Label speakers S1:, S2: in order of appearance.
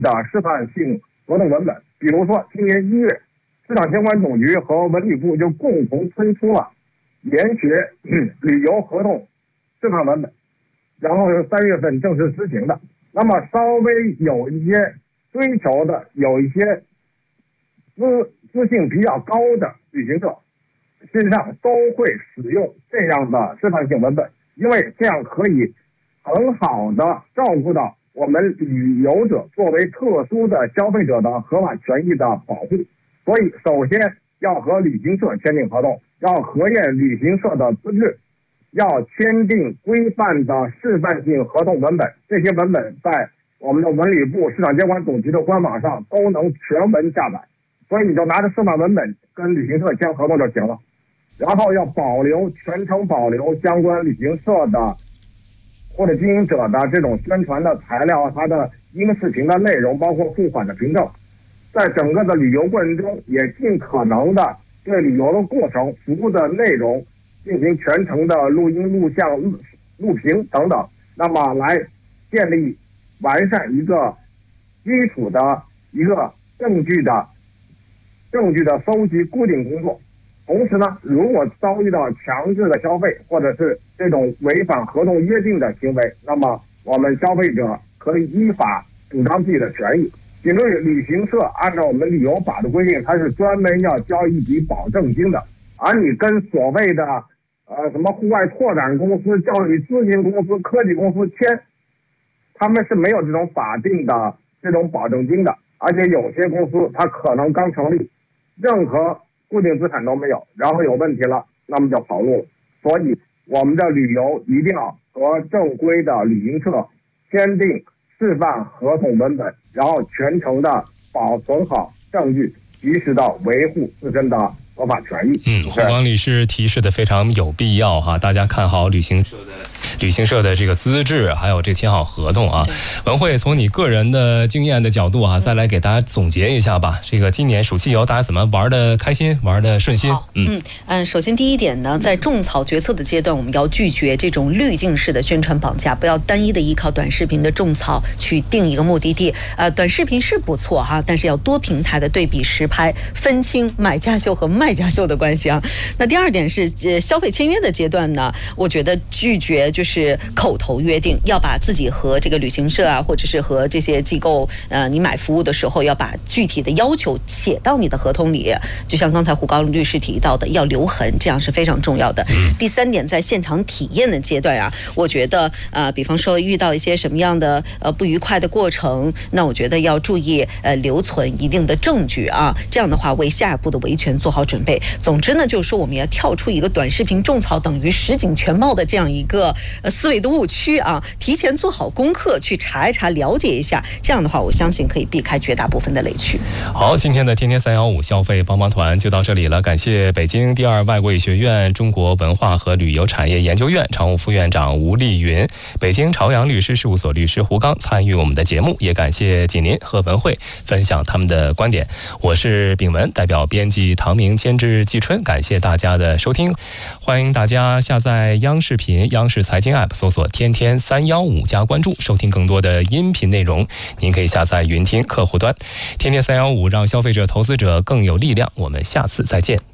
S1: 的示范性合同文本。比如说，今年1月，市场监管总局和文旅部就共同推出了研学旅游合同示范文本，然后是3月份正式执行的。那么稍微有一些追求的，有一些资性比较高的旅行社，实际上都会使用这样的示范性文本，因为这样可以很好的照顾到我们旅游者作为特殊的消费者的合法权益的保护。所以首先要和旅行社签订合同，要核验旅行社的资质，要签订规范的示范性合同文本。这些文本在我们的文旅部市场监管总局的官网上都能全文下载，所以你就拿着示范文本跟旅行社签合同就行了。然后要全程保留相关旅行社的或者经营者的这种宣传的材料，它的音视频的内容，包括付款的凭证。在整个的旅游过程中，也尽可能的对旅游的过程、服务的内容进行全程的录音、录像、录屏等等，那么来建立完善一个基础的一个证据的收集固定工作。同时呢，如果遭遇到强制的消费或者是这种违反合同约定的行为，那么我们消费者可以依法主张自己的权益。仅对旅行社按照我们旅游法的规定，它是专门要交一笔保证金的，而你跟所谓的什么户外拓展公司、教育咨询公司、科技公司签，他们是没有这种法定的这种保证金的，而且有些公司它可能刚成立，任何固定资产都没有，然后有问题了，那么就跑路了。所以我们的旅游一定要和正规的旅行社签订示范合同文本，然后全程的保存好证据，及时的维护自身的合法权益。
S2: 胡广律师提示的非常有必要哈，大家看好旅行社的这个资质，还有这签好合同啊。文慧，从你个人的经验的角度哈，再来给大家总结一下吧。这个今年暑期游大家怎么玩的开心，玩的顺心？
S3: 首先第一点呢，在种草决策的阶段，我们要拒绝这种滤镜式的宣传绑架，不要单一的依靠短视频的种草去定一个目的地。短视频是不错哈，但是要多平台的对比实拍，分清买家秀和卖家秀的关系啊。那第二点是消费签约的阶段呢，我觉得拒绝就是口头约定，要把自己和这个旅行社啊，或者是和这些机构你买服务的时候，要把具体的要求写到你的合同里。就像刚才胡高律师提到的，要留痕，这样是非常重要的。第三点，在现场体验的阶段啊，我觉得比方说遇到一些什么样的不愉快的过程，那我觉得要注意留存一定的证据啊，这样的话为下一步的维权做好准备。总之呢，就是说我们要跳出一个短视频种草等于实景全貌的这样一个思维的误区啊，提前做好功课，去查一查，了解一下，这样的话我相信可以避开绝大部分的雷区。
S2: 好，今天的天天315消费帮帮团就到这里了，感谢北京第2外国语学院中国文化和旅游产业研究院常务副院长吴丽云，北京朝阳律师事务所律师胡刚参与我们的节目，也感谢锦麟和文慧分享他们的观点。我是炳文，代表编辑唐明，监制季春，感谢大家的收听。欢迎大家下载央视频、央视财经 App， 搜索天天315加关注，收听更多的音频内容。您可以下载云听客户端。天天315，让消费者投资者更有力量。我们下次再见。